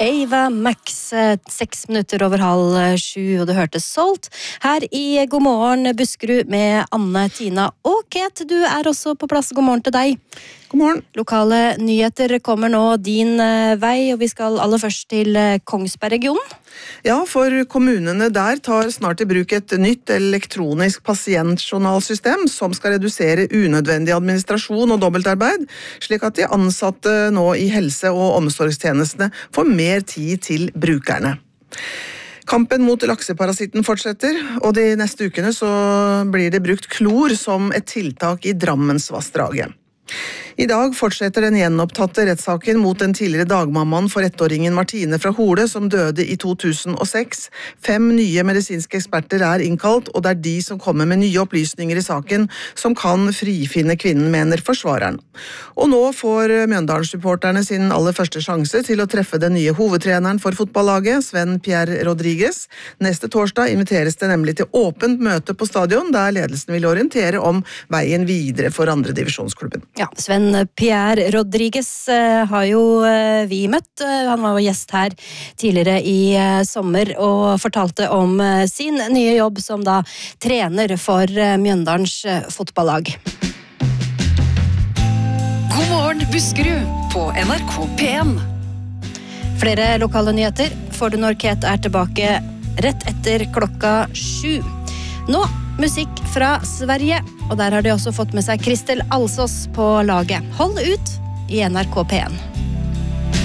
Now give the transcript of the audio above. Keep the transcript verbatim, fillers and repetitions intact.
Ava Max, seks minutter over halv sju, og du hørte Salt her i God morgen Buskerud med Anne, Tina og Ket. Du er også på plass. God morgen til deg. God morgen. Lokale nyheter kommer nå din vei, og vi skal aller først til Kongsberg-regionen. Ja, for kommunene der tar snart i bruk et nytt elektronisk pasientjournalsystem som skal redusere unødvendig administrasjon og dobbeltarbeid, slik at de ansatte nå i helse- og omsorgstjenestene får mer tid til brukerne. Kampen mot lakseparasitten fortsetter, og de neste ukene så blir det brukt klor som et tiltak i Drammensvassdraget. I dag fortsetter den gjenopptatte rettssaken mot den tidligere dagmammaen for ettåringen Martine fra Hole som døde i to tusen og seks. Fem nye medisinske eksperter er innkalt, og det er de som kommer med nye opplysninger i saken som kan frifinne kvinnen, mener forsvareren. Og nå får Mjøndalen-supporterne sin aller første sjanse til å treffe den nye hovedtreneren for fotballaget, Sven Pierre Rodriguez. Neste torsdag inviteres det nemlig til åpent møte på stadion, der ledelsen vil orientere om veien videre for andre divisjonsklubben. Ja, Sven Pierre Rodriguez uh, har jo uh, vi møtt. Uh, han var jo gjest her tidligere i uh, sommer og fortalte om uh, sin nye jobb som da trener for uh, Mjøndalens uh, fotballag. God morgen Buskerud på N R K P en. Flere lokale nyheter får du når Ket er tilbake rett etter klokka sju. Nå musikk fra Sverige, og der har de også fått med seg Kristel Alsås på laget. Hold ut i N R K P en.